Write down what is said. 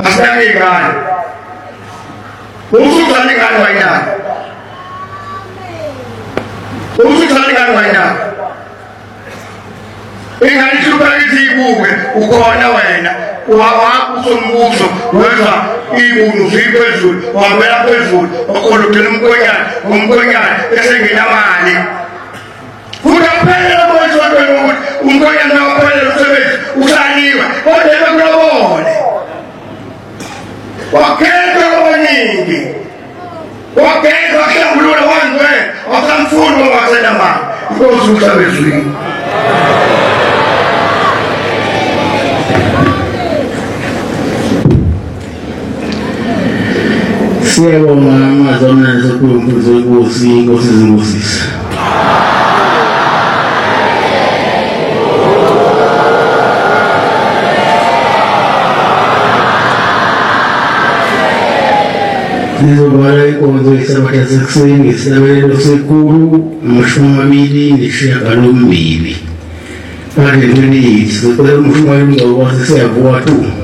asiyangekani usuzani ngani wayina usuzani ngani wayina ingani shubayisi ibuke ukhona wena wakusombuso weza ibunu ziphezulu wabela phezulu okolokela umkhonyana esengenamali kudaphela boyisodwa ukuthi umkhonyana waphela umsebenzi usaliwe kodwa bekulobole wakhetha abaningi wakhetha wahlambulula wanzwe wasamfuni wangasela mali inkosi umhlabezwini siyabonga amazwi amnandi okunkuluzo inkosi izingosisa nizobhala inkonzo yesabatha sekuseni ngesinamelelo sekulu no20 kanti ntweni yithi sicela umshumane ungcokwazi siyavuka tu